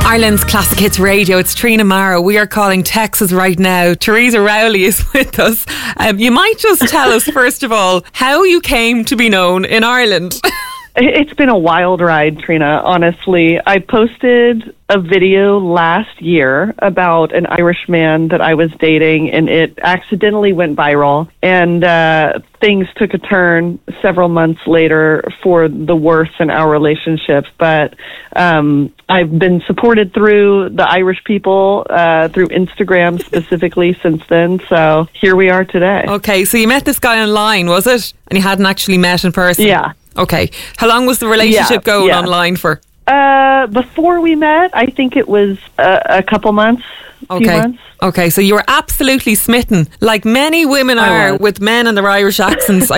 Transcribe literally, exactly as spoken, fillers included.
Ireland's Classic Hits Radio. It's Trina Mara. We are calling Texas right now. Teresa Rowley is with us. Um, you might just tell us, first of all, how you came to be known in Ireland. It's been a wild ride, Trina, honestly. I posted a video last year about an Irish man that I was dating, and it accidentally went viral. And uh, things took a turn several months later for the worse in our relationship. But um, I've been supported through the Irish people, uh, through Instagram specifically since then. So here we are today. Okay, so you met this guy online, was it? And you hadn't actually met in person? Yeah. Okay. How long was the relationship yeah, going yeah. online for? Uh, before we met, I think it was a, a couple months. Okay. Few months. Okay, so you were absolutely smitten, like many women I are was. with men and their Irish accents.